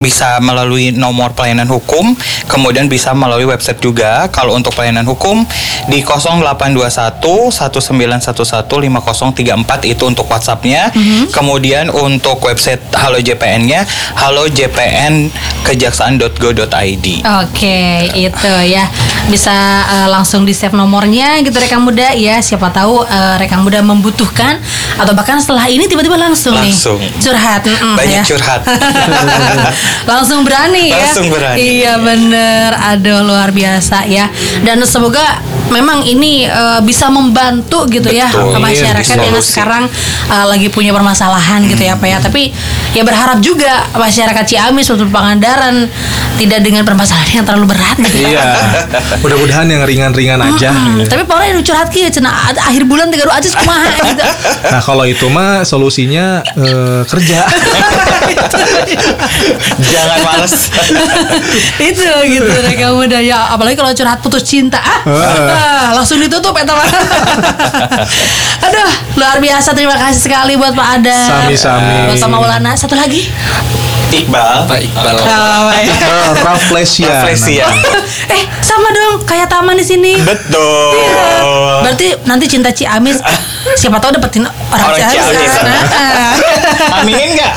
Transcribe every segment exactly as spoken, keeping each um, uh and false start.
bisa melalui nomor pelayanan hukum, kemudian bisa melalui website juga. Kalau untuk pelayanan hukum di nol delapan dua satu satu sembilan satu satu lima nol tiga empat itu untuk WhatsApp-nya. Mm-hmm. Kemudian untuk website Halo J P N-nya halo j p n kejaksaan dot go dot i d. Oke, itu ya. Bisa uh, langsung di save nomornya gitu rekan muda ya. Siapa tahu uh, rekan muda membutuhkan atau bahkan setelah ini tiba-tiba langsung, langsung. nih curhat. Mm-mm, Banyak ya. curhat. Langsung berani ya. Langsung berani. Iya bener. Aduh luar biasa ya. Dan semoga memang ini uh, bisa membantu gitu. Betul. Ya ke masyarakat yang sekarang uh, lagi punya permasalahan hmm. gitu ya Pak ya. Tapi ya berharap juga masyarakat Ciamis untuk Pangandaran tidak dengan permasalahan yang terlalu berat. Iya. Mudah-mudahan yang ringan-ringan aja. Hmm, tapi pokoknya curhat ki cenah akhir bulan tiga aja kumaha gitu. Nah, kalau itu mah solusinya uh, kerja. Jangan males. Itu gitu mereka muda ya, apalagi kalau curhat putus cinta ah, ah langsung ditutup eta mah. Aduh, luar biasa, terima kasih sekali buat Pak Adam. Sami-sami. Buat Pak Maulana, satu lagi Iqbal, Pak Iqbal. Oh, Raflesia. Eh, sama dong kayak taman di sini. Betul. Iya. Berarti nanti cinta Ciamis siapa tahu dapetin orang, orang Ciamis. Nah. Aminin enggak?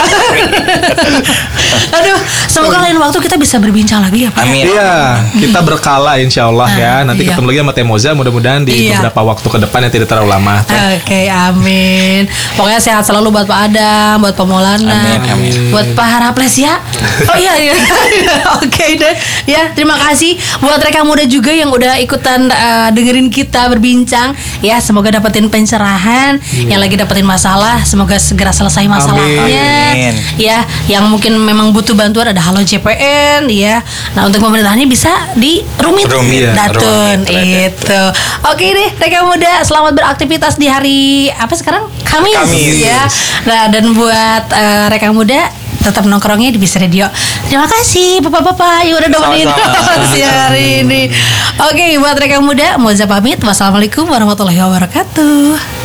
Aduh, semoga lain waktu kita bisa berbincang lagi ya Pak. Amin. Iya, kita berkala insya Allah nah, ya. Nanti iya. ketemu lagi sama Temoza, mudah-mudahan di iya. beberapa waktu ke depan yang tidak terlalu lama. Oke, okay, amin. Pokoknya sehat selalu buat Pak Adam, buat Pak Maulana, amin, amin. buat Pak Haraples ya. Oh iya, iya. Oke okay, deh. Ya, terima kasih buat rekan muda juga yang udah ikutan uh, dengerin kita berbincang. Ya, semoga dapetin pencerahan. Iya. Yang lagi dapetin masalah, semoga segera selesai masalahnya. Amin. Ya, yang mungkin memang butuh bantuan ada Halo J P N ya. Nah, untuk pemerintahnya bisa di Rumit, Rumit Datun Rumit, itu. Oke deh, rekan muda, selamat beraktivitas di hari apa sekarang? Kamis, Kamis. Ya. Nah, dan buat uh, rekan muda tetap nongkrongnya di Bis Radio. Terima kasih bapak-bapak yang udah nemenin hari ini. Oke, buat rekan muda, Moza pamit. Wassalamualaikum warahmatullahi wabarakatuh.